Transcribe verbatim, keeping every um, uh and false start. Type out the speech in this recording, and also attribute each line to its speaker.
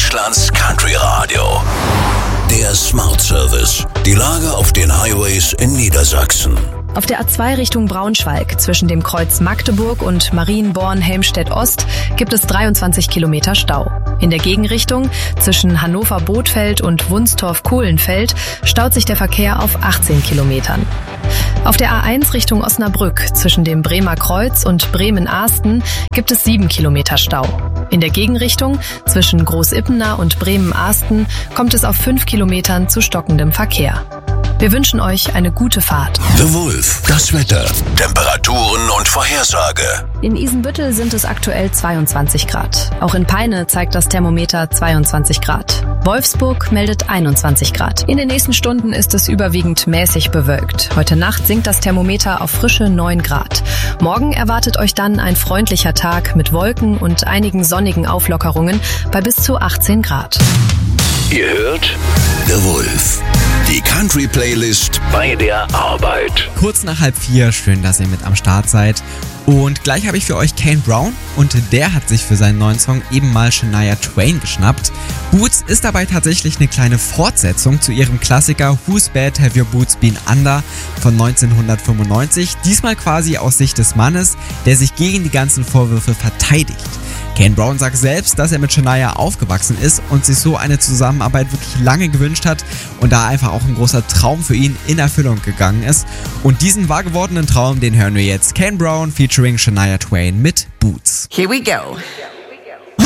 Speaker 1: Deutschlands Country Radio. Der Smart Service. Die Lage auf den Highways in Niedersachsen.
Speaker 2: Auf der A zwei Richtung Braunschweig zwischen dem Kreuz Magdeburg und Marienborn-Helmstedt-Ost gibt es dreiundzwanzig Kilometer Stau. In der Gegenrichtung zwischen Hannover-Bothfeld und Wunstorf-Kohlenfeld staut sich der Verkehr auf achtzehn Kilometern. Auf der A eins Richtung Osnabrück zwischen dem Bremer Kreuz und Bremen-Ahsten gibt es sieben Kilometer Stau. In der Gegenrichtung zwischen Großippener und Bremen-Ahsten kommt es auf fünf Kilometern zu stockendem Verkehr. Wir wünschen euch eine gute Fahrt.
Speaker 1: The Wolf, das Wetter, Temperaturen und Vorhersage.
Speaker 2: In Isenbüttel sind es aktuell zweiundzwanzig Grad. Auch in Peine zeigt das Thermometer zweiundzwanzig Grad. Wolfsburg meldet einundzwanzig Grad. In den nächsten Stunden ist es überwiegend mäßig bewölkt. Heute Nacht sinkt das Thermometer auf frische neun Grad. Morgen erwartet euch dann ein freundlicher Tag mit Wolken und einigen sonnigen Auflockerungen bei bis zu achtzehn Grad.
Speaker 1: Ihr hört The Wolf. Die Country-Playlist bei der Arbeit.
Speaker 3: Kurz nach halb vier, schön, dass ihr mit am Start seid. Und gleich habe ich für euch Kane Brown und der hat sich für seinen neuen Song eben mal Shania Twain geschnappt. Boots ist dabei tatsächlich eine kleine Fortsetzung zu ihrem Klassiker Whose Bed Have Your Boots Been Under von neunzehnhundertfünfundneunzig. Diesmal quasi aus Sicht des Mannes, der sich gegen die ganzen Vorwürfe verteidigt. Kane Brown sagt selbst, dass er mit Shania aufgewachsen ist und sich so eine Zusammenarbeit wirklich lange gewünscht hat und da einfach auch ein großer Traum für ihn in Erfüllung gegangen ist. Und diesen wahr gewordenen Traum, den hören wir jetzt. Kane Brown featuring Shania Twain mit Boots.
Speaker 4: Here we go.